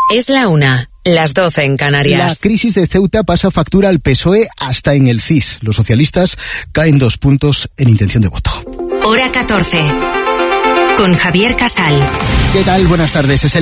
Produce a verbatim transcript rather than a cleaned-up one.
Es la una, las doce en Canarias. La crisis de Ceuta pasa factura al P S O E hasta en el C I S. Los socialistas caen dos puntos en intención de voto. Hora catorce. Con Javier Casal. ¿Qué tal? Buenas tardes. Es el